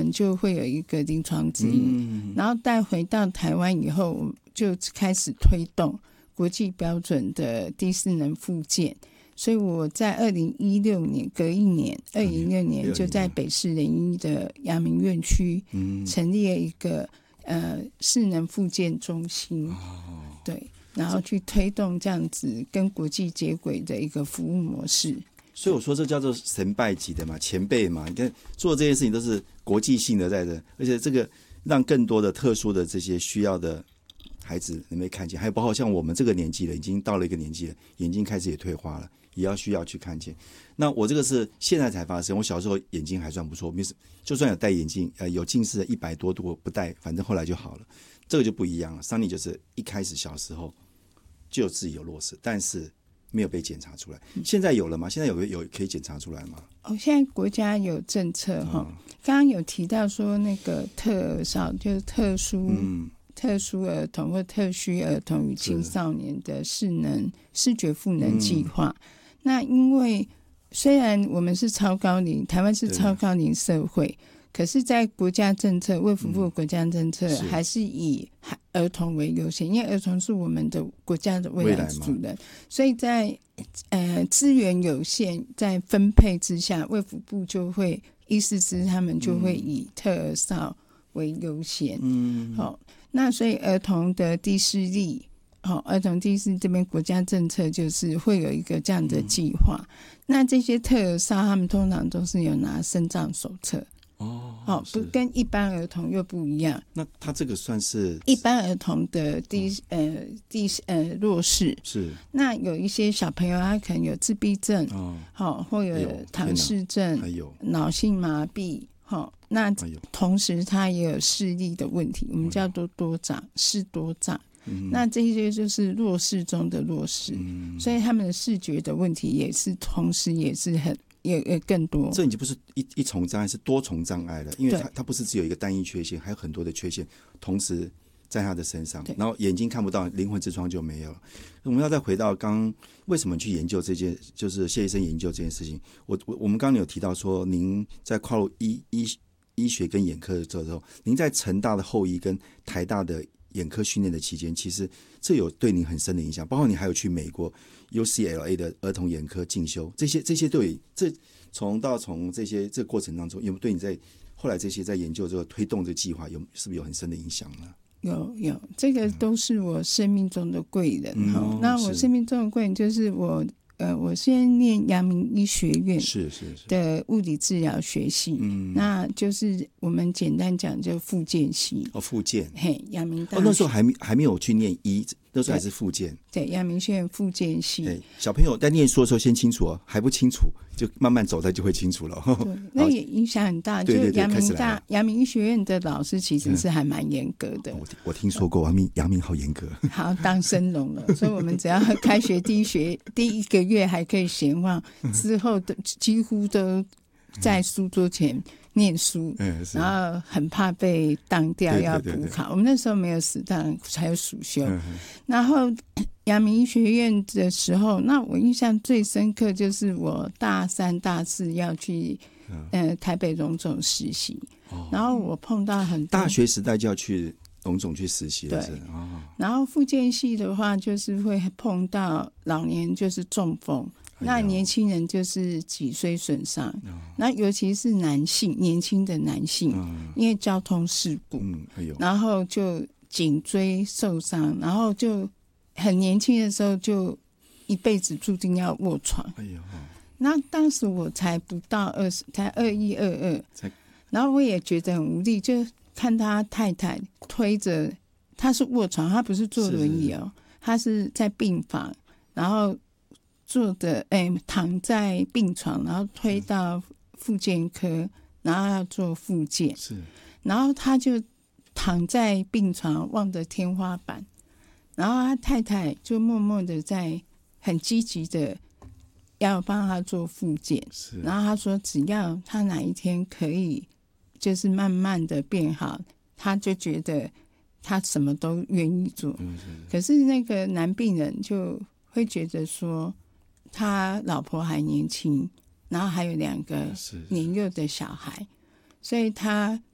们就会有一个临床指引，然后带回到台湾以后，就开始推动国际标准的低势能复健。所以我在2016年隔一年2016年就在北市联医的阳明院区成立了一个势能复健中心，对，然后去推动这样子跟国际接轨的一个服务模式。 所以我说这叫做神拜级的嘛，前辈嘛，你看做这件事情都是国际性的在这，而且这个让更多的特殊的这些需要的孩子能被看见，还有包括像我们这个年纪了，已经到了一个年纪了，眼睛开始也退化了，也需要去看见。那我这个是现在才发生，我小时候眼睛还算不错，就算有戴眼镜，有近视的100多度不戴，反正后来就好了。这个就不一样了，桑尼就是一开始小时候就有自己有弱视，但是没有被检查出来。现在有了吗？现在有可以检查出来吗？ 现在国家有政策刚刚有提到说那个特少就是特殊儿童或特需儿童与青少年的视觉赋能计划。那因为虽然我们是超高龄，台湾是超高龄社会，可是在国家政策卫福部的国家政策还是以儿童为优先，因为儿童是我们的国家的未来主人，所以在资源有限在分配之下，卫福部就会医师司他们就会以特儿少为优先。那所以儿童的低视力儿童低视这边国家政策就是会有一个这样的计划。那这些特儿少他们通常都是有拿身障手册不跟一般儿童又不一样。 那他这个算是一般儿童的弱视，是那有一些小朋友他可能有自闭症或有唐氏症，还有脑性麻痹那同时他也有视力的问题，我们叫做多障视多障。那这些就是弱视中的弱视，所以他们的视觉的问题也是同时也是也更多。 这已经不是一重障碍，是多重障碍了，因为它不是只有一个单一缺陷，还有很多的缺陷同时在他的身上，然后眼睛看不到，灵魂之窗就没有了。我们要再回到刚为什么去研究这件，就是谢医生研究这件事情。我们刚刚有提到说，您在跨入医学跟眼科的时候，您在成大的后医跟台大的眼科训练的期间，其实这有对您很深的影响，包括你还有去美国 UCLA 的儿童眼科进修，这些都有。从这个过程当中，有没有对你在后来这些在研究这个推动这个计划，是不是有很深的影响呢？ 有，这个都是我生命中的贵人。那我生命中的贵人就是我先念阳明医学院的物理治疗学系，那就是我们简单讲就复健系。 复健， 阳明大学。 那时候还没有去念医，那时候还是复健。 对，阳明学院复健系。 小朋友在念书的时候先清楚还不清楚就慢慢走，他就会清楚了。 对，那也影响很大。就阳明医学院的老师其实是还蛮严格的。 我听说过阳明好严格。 好，当生龙了，所以我们只要开学第一个月还可以闲晃，之后几乎都在书桌前念书，然后很怕被当掉要补考。我们那时候没有死当，还有暑修。然后阳明医学院的时候，那我印象最深刻就是我大3大4要去台北荣总实习，然后我碰到很多大学时代就要去荣总去实习了。对， 然后复健系的话就是会碰到老年就是中风，那年轻人就是脊髓损伤，那尤其是年轻的男性，因为交通事故，然后就颈椎受伤，然后就很年轻的时候就一辈子注定要卧床。那当时我才不到20，才21、22，然后我也觉得很无力，就看他太太推着，他是卧床，他不是坐轮椅他是在病房，然后躺在病床，然后推到复健科，然后要做复健，然后他就躺在病床望着天花板，然后他太太就默默的在很积极的要帮他做复健，然后他说只要他哪一天可以就是慢慢的变好，他就觉得他什么都愿意做。可是那个男病人就会觉得说他老婆还年轻，然后还有2个年幼的小孩，所以他